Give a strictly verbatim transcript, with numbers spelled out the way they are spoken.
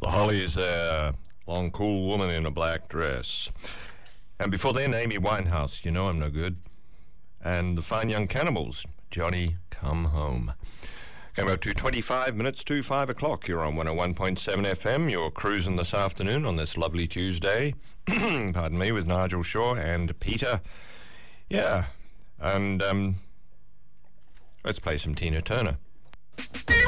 The Hollies, a long, cool woman in a black dress. And before then, Amy Winehouse, You Know I'm No Good. And the Fine Young Cannibals, Johnny Come Home. Came up to twenty-five minutes to five o'clock. You're on one oh one point seven F M. You're cruising this afternoon on this lovely Tuesday. Pardon me, with Nigel Shaw and Peter. Yeah, and um, let's play some Tina Turner.